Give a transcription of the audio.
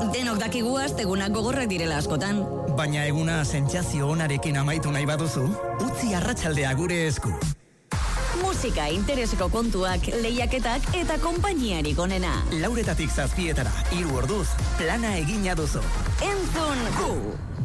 Denok dakigu astegunak gogorrak direla askotan. Baina eguna sentsazio onarekin amaitu nahi baduzu, utzi arratsaldea gure esku. Musika, intereseko kontuak, lehiaketak eta konpainiarik onena. 4:00 7:00, 3 orduz, plana egina duzu. Entzun gu!